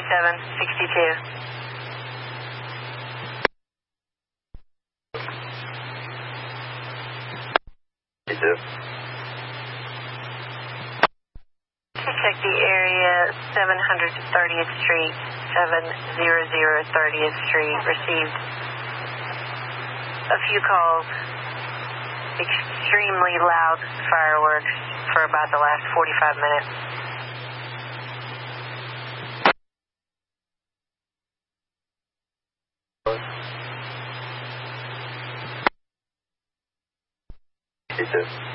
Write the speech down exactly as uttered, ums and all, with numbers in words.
thirty-seven sixty-two. sixty-two. To check the area, seven hundred thirtieth Street, seven hundred thirtieth Street. Received a few calls. Extremely loud fireworks for about the last forty-five minutes. sixty-two.